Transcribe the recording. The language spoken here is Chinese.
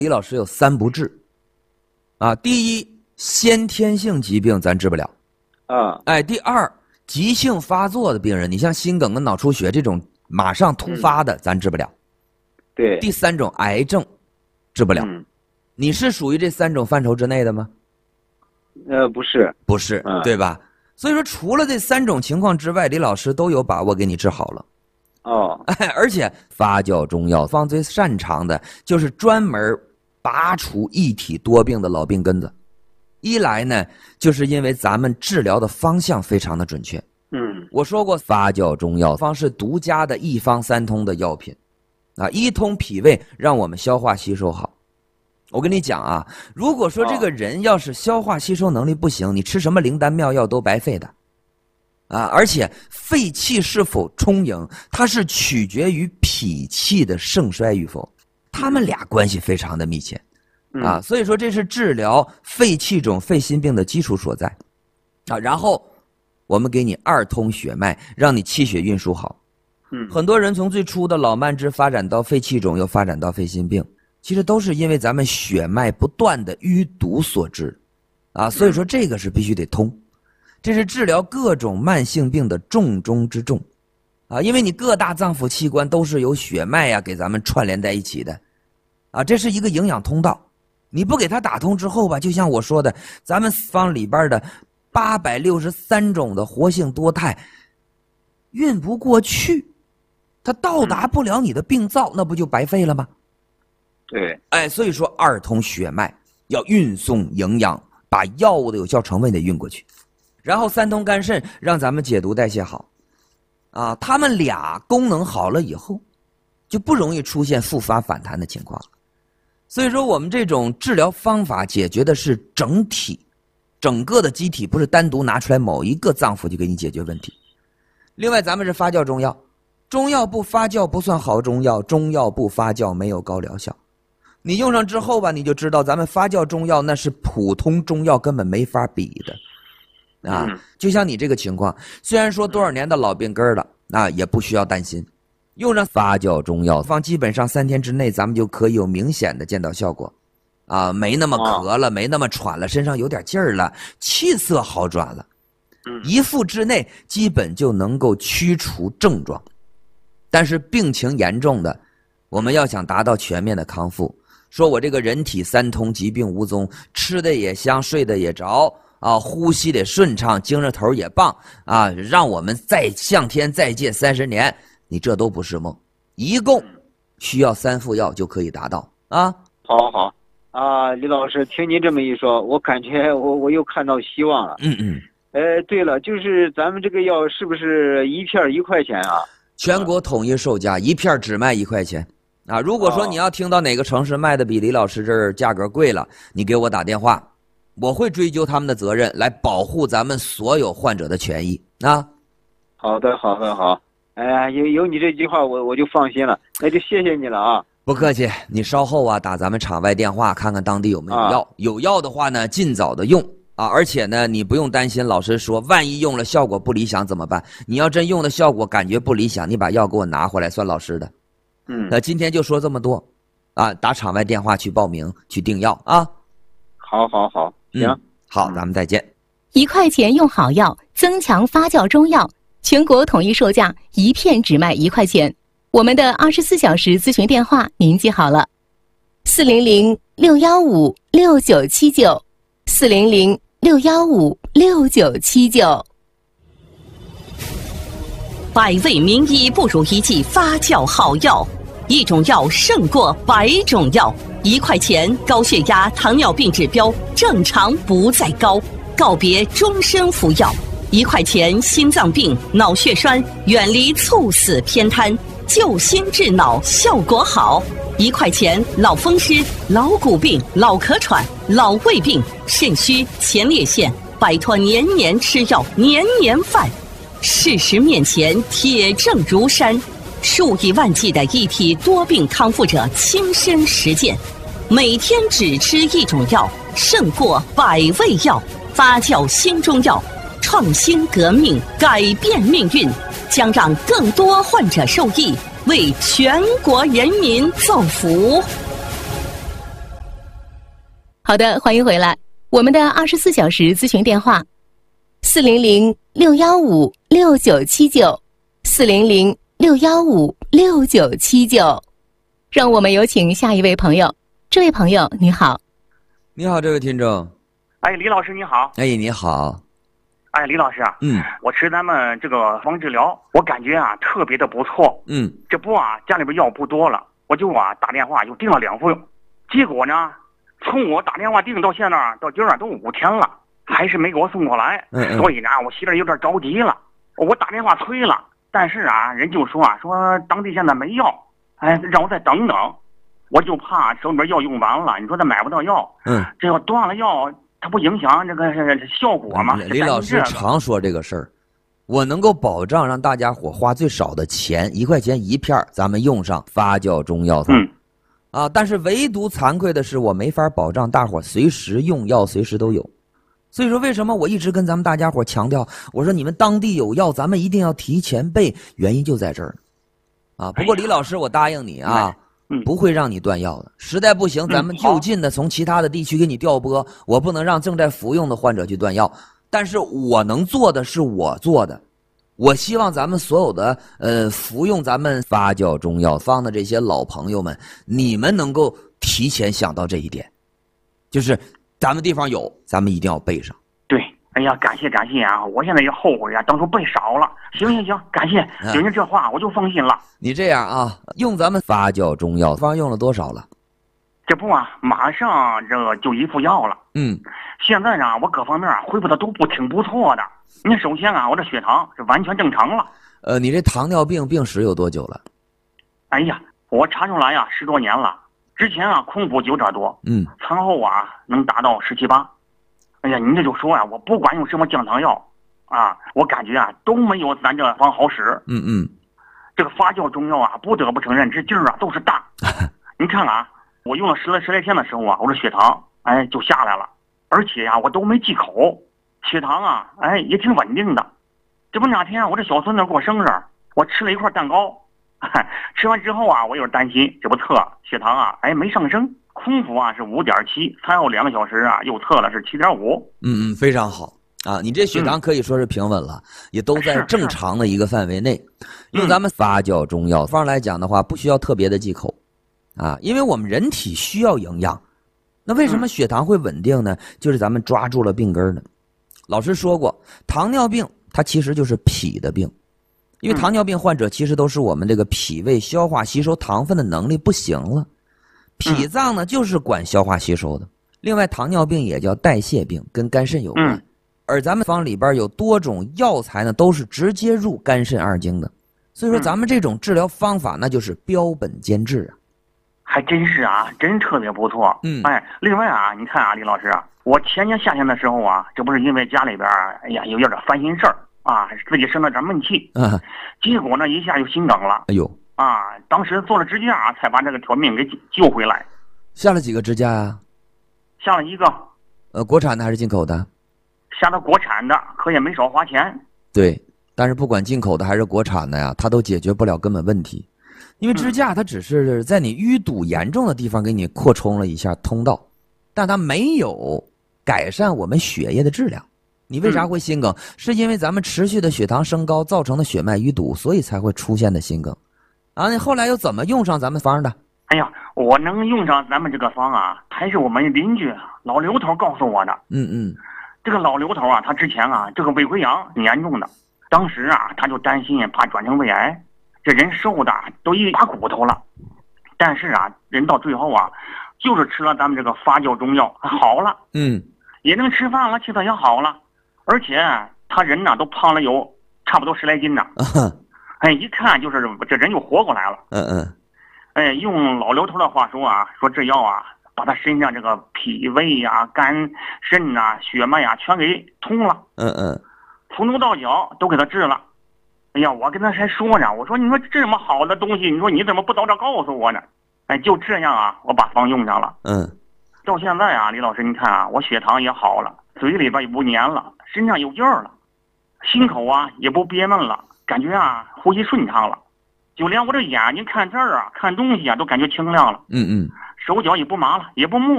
李老师有3不治啊。第一，先天性疾病咱治不了啊。 第二，急性发作的病人，你像心梗跟脑出血这种马上突发的，咱治不了。 对。 第3种，癌症治不了。你是属于这3种范畴之内的吗？ 不是。 不是，对吧？所以说除了这3种情况之外，李老师都有把握给你治好了。而且发酵中药方最擅长的就是专门拔除一体多病的老病根子。一来呢，就是因为咱们治疗的方向非常的准确。我说过，发酵中药方是独家的一方3通的药品啊，一通脾胃，让我们消化吸收好。我跟你讲啊，如果说这个人要是消化吸收能力不行，你吃什么灵丹妙药都白费的啊！而且肺气是否充盈，它是取决于脾气的盛衰与否，他们俩关系非常的密切啊！所以说这是治疗肺气肿、肺心病的基础所在啊。然后我们给你2通血脉，让你气血运输好。很多人从最初的老慢支发展到肺气肿，又发展到肺心病。其实都是因为咱们血脉不断的淤堵所致啊，所以说这个是必须得通，这是治疗各种慢性病的重中之重啊，因为你各大脏腑器官都是由血脉呀给咱们串联在一起的啊，这是一个营养通道，你不给它打通之后吧，就像我说的，咱们方里边的863种的活性多肽运不过去，它到达不了你的病灶，那不就白费了吗？ 对， 所以说2通血脉要运送营养，把药物的有效成分得运过去，然后3通肝肾让咱们解毒代谢好，啊，他们俩功能好了以后，就不容易出现复发反弹的情况。所以说我们这种治疗方法解决的是整体，整个的机体，不是单独拿出来某一个脏腑就给你解决问题。另外咱们是发酵中药，中药不发酵不算好中药，中药不发酵没有高疗效。你用上之后吧，你就知道咱们发酵中药那是普通中药根本没法比的啊。就像你这个情况，虽然说多少年的老病根了啊，也不需要担心，用上发酵中药方基本上3天之内咱们就可以有明显的见到效果啊，没那么咳了，没那么喘了，身上有点劲儿了，气色好转了，1复之内基本就能够驱除症状。但是病情严重的，我们要想达到全面的康复，说我这个人体3通，疾病无踪，吃的也香，睡得也着啊，呼吸得顺畅，精神头也棒啊，让我们再向天再借30年，你这都不是梦。一共需要3副药就可以达到啊。 好啊，李老师，听您这么一说，我感觉我又看到希望了。对了，就是咱们这个药是不是1片1块钱啊？ 全国统一售价，1片只卖1块钱。啊，如果说你要听到哪个城市卖的比李老师这儿价格贵了，你给我打电话，我会追究他们的责任，来保护咱们所有患者的权益啊。 好的。哎呀，有你这句话，我就放心了，那就谢谢你了啊。 不客气，你稍后啊打咱们场外电话，看看当地有没有药，有药的话呢，尽早的用啊。而且呢，你不用担心，老师说万一用了效果不理想怎么办？你要真用的效果感觉不理想，你把药给我拿回来，算老师的。那今天就说这么多啊，打场外电话去报名去订药啊。 好，行， 好，咱们再见。 1块钱用好药，增强发酵中药，全国统一售价，1片只卖1块钱。我们的24小时咨询电话您记好了，400-615-6979，400-615-6979。 百味名医不如一剂发酵好药，一种药胜过100种药。1块钱，高血压、糖尿病指标正常不再高，告别终身服药。1块钱，心脏病、脑血栓远离猝死偏瘫，救心治脑效果好。1块钱，老风湿、老骨病、老咳喘、老胃病、肾虚、前列腺，摆脱年年吃药、年年犯。事实面前，铁证如山，数以万计的一体多病康复者亲身实践，每天只吃一种药，胜过100味药。发酵新中药，创新革命，改变命运，将让更多患者受益，为全国人民造福。 好的，欢迎回来。我们的24小时咨询电话：400-615-6979，400-615-6979。让我们有请下一位朋友。这位朋友，你好。 你好，这位听众。 哎，李老师你好。 哎，你好。 哎，李老师啊，我吃咱们这个方治疗，我感觉啊特别的不错。这不啊，家里边药不多了，我就啊打电话又订了2副，结果呢，从我打电话订到现在到今儿都5天了，还是没给我送过来。所以呢，我媳妇有点着急了，我打电话催了，但是啊，人就说当地现在没药，哎，让我再等等。我就怕手里边药用完了，你说他买不到药，这要断了药，它不影响这个效果吗？ 李老师常说这个事儿，我能够保障让大家伙花最少的钱，1块钱1片，咱们用上发酵中药方。但是唯独惭愧的是，我没法保障大伙随时用药，随时都有。所以说，为什么我一直跟咱们大家伙强调，我说你们当地有药，咱们一定要提前备，原因就在这儿。不过李老师，我答应你啊。不会让你断药的，实在不行，咱们就近的从其他的地区给你调拨。我不能让正在服用的患者去断药，但是我能做的是我做的。我希望咱们所有的服用咱们发酵中药方的这些老朋友们，你们能够提前想到这一点，就是咱们地方有，咱们一定要备上。 对，哎呀，感谢啊！我现在也后悔啊，当初备少了。行，感谢有您这话，我就放心了。 你这样啊，用咱们发酵中药方用了多少了？ 这不啊，马上这个就1副药了。现在呢，我各方面恢复的都挺不错的。你首先啊，我这血糖是完全正常了。 你这糖尿病病史有多久了？ 哎呀，我查出来呀10多年了。之前啊，空腹9点多，餐后啊能达到17、18。哎呀，您这就说啊，我不管用什么降糖药啊，我感觉啊都没有咱这方好使。这个发酵中药啊，不得不承认这劲儿啊都是大。您看啊，我用了10来天的时候啊，我这血糖就下来了，而且呀我都没忌口，血糖啊也挺稳定的。这不哪天我这小孙子过生日，我吃了一块蛋糕，吃完之后啊，我有点担心，这不测血糖啊没上升，空腹啊是5.7，餐后2个小时啊又测了是7.5。 非常好。你这血糖可以说是平稳了，也都在正常的一个范围内。用咱们发酵中药方来讲的话，不需要特别的忌口，因为我们人体需要营养。那为什么血糖会稳定呢？就是咱们抓住了病根呢。老师说过，糖尿病它其实就是脾的病，因为糖尿病患者其实都是我们这个脾胃消化吸收糖分的能力不行了，脾脏呢就是管消化吸收的。另外，糖尿病也叫代谢病，跟肝肾有关。而咱们方里边有多种药材呢，都是直接入肝肾2经的，所以说咱们这种治疗方法那就是标本兼治啊。 还真是啊，真特别不错。另外啊，你看啊，李老师啊，我前年夏天的时候啊，这不是因为家里边有点烦心事儿啊，自己生了点闷气，结果呢一下就心梗了。当时做了支架才把这个条命给救回来。 下了几个支架啊？ 下了1个。 国产的还是进口的？ 下的国产的，可也没少花钱。 对，但是不管进口的还是国产的呀，它都解决不了根本问题。因为支架它只是在你淤堵严重的地方给你扩充了一下通道，但它没有改善我们血液的质量。你为啥会心梗？是因为咱们持续的血糖升高造成的血脉淤堵，所以才会出现的心梗。你后来又怎么用上咱们方的？ 哎呀，我能用上咱们这个方啊，还是我们邻居老刘头告诉我的。这个老刘头啊，他之前啊这个胃溃疡挺严重的，当时啊他就担心怕转成胃癌，这人瘦的都一把骨头了。但是啊，人到最后啊，就是吃了咱们这个发酵中药好了，也能吃饭了，气色也好了，而且他人呢都胖了有差不多10来斤呢。一看就是这人就活过来了。用老刘头的话说啊，说这药啊把他身上这个脾胃啊、肝肾啊、血脉啊全给通了。从头到脚都给他治了。哎呀，我跟他还说呢，我说你说这么好的东西，你说你怎么不早点告诉我呢？就这样啊，我把方用上了。到现在啊，李老师，你看啊，我血糖也好了，嘴里边也不黏了，身上有劲儿了，心口啊也不憋闷了，感觉啊呼吸顺畅了，就连我这眼睛看字儿啊、看东西啊都感觉清亮了。手脚也不麻了，也不木